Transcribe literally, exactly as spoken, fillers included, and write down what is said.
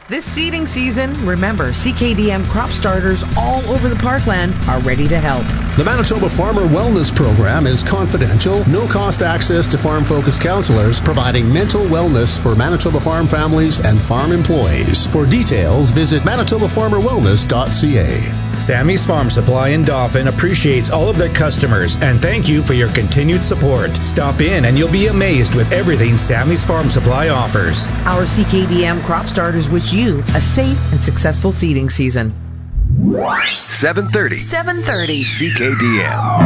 This seeding season, remember, C K D M crop starters all over the parkland are ready to help. The Manitoba Farmer Wellness Program is confidential, no-cost access to farm-focused counselors providing mental wellness for Manitoba farm families and farm employees. For details, visit manitoba farmer wellness dot c a. Sammy's Farm Supply in Dauphin appreciates all of their customers and thank you for your continued support. Stop in and you'll be amazed with everything Sammy's Farm Supply offers. Our C K D M crop starters wish you a safe and successful seeding season. seven thirty. seven thirty. C K D M.